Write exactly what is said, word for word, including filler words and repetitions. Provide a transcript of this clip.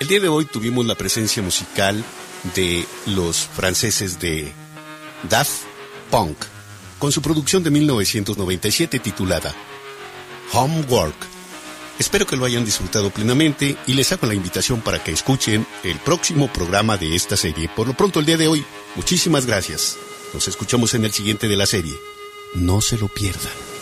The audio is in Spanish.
El día de hoy tuvimos la presencia musical de los franceses de Daft Punk, con su producción de mil novecientos noventa y siete titulada Homework. Espero que lo hayan disfrutado plenamente y les hago la invitación para que escuchen el próximo programa de esta serie. Por lo pronto, el día de hoy, muchísimas gracias. Nos escuchamos en el siguiente de la serie. No se lo pierdan.